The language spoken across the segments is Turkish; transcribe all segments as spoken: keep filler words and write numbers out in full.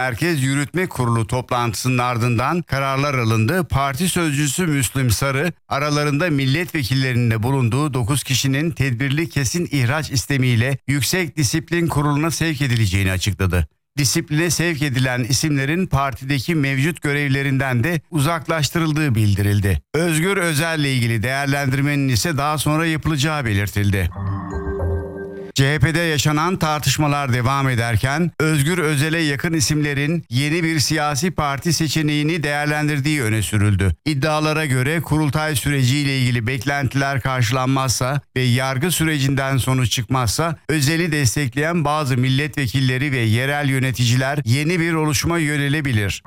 Merkez Yürütme Kurulu toplantısının ardından kararlar alındı. Parti sözcüsü Müslüm Sarı, aralarında milletvekillerinin de bulunduğu dokuz kişinin tedbirli kesin ihraç istemiyle Yüksek Disiplin Kurulu'na sevk edileceğini açıkladı. Disipline sevk edilen isimlerin partideki mevcut görevlerinden de uzaklaştırıldığı bildirildi. Özgür Özel'le ilgili değerlendirmenin ise daha sonra yapılacağı belirtildi. C H P'de yaşanan tartışmalar devam ederken Özgür Özel'e yakın isimlerin yeni bir siyasi parti seçeneğini değerlendirdiği öne sürüldü. İddialara göre kurultay süreciyle ilgili beklentiler karşılanmazsa ve yargı sürecinden sonuç çıkmazsa Özel'i destekleyen bazı milletvekilleri ve yerel yöneticiler yeni bir oluşuma yönelebilir.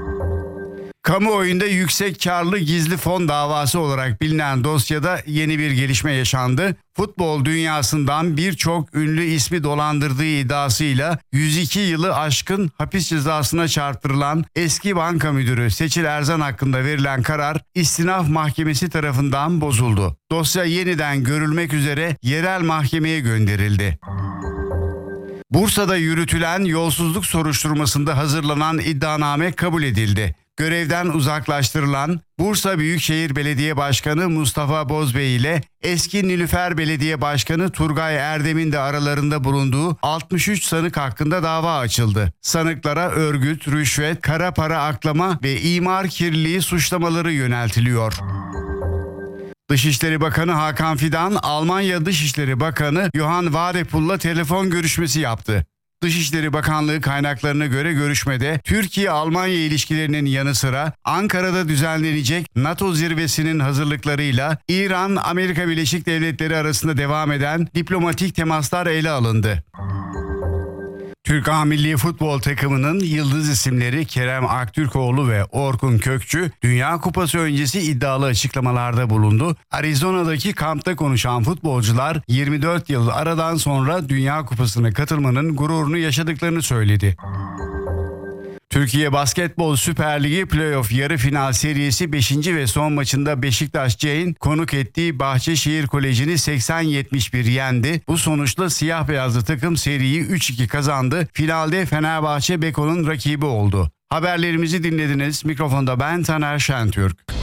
Kamuoyunda yüksek karlı gizli fon davası olarak bilinen dosyada yeni bir gelişme yaşandı. Futbol dünyasından birçok ünlü ismi dolandırdığı iddiasıyla yüz iki yılı aşkın hapis cezasına çarptırılan eski banka müdürü Seçil Erzan hakkında verilen karar İstinaf Mahkemesi tarafından bozuldu. Dosya yeniden görülmek üzere yerel mahkemeye gönderildi. Bursa'da yürütülen yolsuzluk soruşturmasında hazırlanan iddianame kabul edildi. Görevden uzaklaştırılan Bursa Büyükşehir Belediye Başkanı Mustafa Bozbey ile eski Nilüfer Belediye Başkanı Turgay Erdem'in de aralarında bulunduğu altmış üç sanık hakkında dava açıldı. Sanıklara örgüt, rüşvet, kara para aklama ve imar kirliliği suçlamaları yöneltiliyor. Dışişleri Bakanı Hakan Fidan, Almanya Dışişleri Bakanı Johann Wadephul'la telefon görüşmesi yaptı. Dışişleri Bakanlığı kaynaklarına göre görüşmede Türkiye-Almanya ilişkilerinin yanı sıra Ankara'da düzenlenecek NATO zirvesinin hazırlıklarıyla İran-Amerika Birleşik Devletleri arasında devam eden diplomatik temaslar ele alındı. Türk A Milli Futbol takımının yıldız isimleri Kerem Aktürkoğlu ve Orkun Kökçü Dünya Kupası öncesi iddialı açıklamalarda bulundu. Arizona'daki kampta konuşan futbolcular yirmi dört yıl aradan sonra Dünya Kupası'na katılmanın gururunu yaşadıklarını söyledi. Türkiye Basketbol Süper Ligi Playoff yarı final serisi beşinci ve son maçında Beşiktaş C'nin konuk ettiği Bahçeşehir Koleji'ni seksen yetmiş bir yendi. Bu sonuçla siyah beyazlı takım seriyi üç iki kazandı. Finalde Fenerbahçe Beko'nun rakibi oldu. Haberlerimizi dinlediniz. Mikrofonda ben Taner Şentürk.